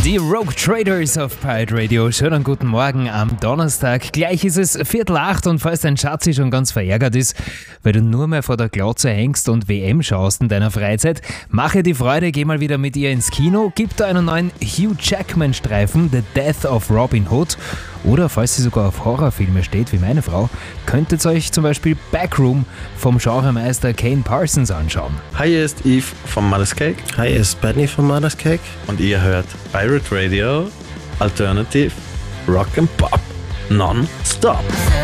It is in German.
Die Rogue Traders auf Pirate Radio. Schönen guten Morgen am Donnerstag. Gleich ist es 7:45 und falls dein Schatzi schon ganz verärgert ist, weil du nur mehr vor der Glotze hängst und WM schaust in deiner Freizeit, mache die Freude, geh mal wieder mit ihr ins Kino, gib da einen neuen Hugh Jackman-Streifen, The Death of Robin Hood. Oder falls sie sogar auf Horrorfilme steht, wie meine Frau, könntet ihr euch zum Beispiel Backroom vom Genremeister Kane Parsons anschauen. Hi, hier ist Yves von Mother's Cake. Hi, hier ist Benny von Mother's Cake. Und ihr hört Pirate Radio, Alternative, Rock and Pop, non-stop.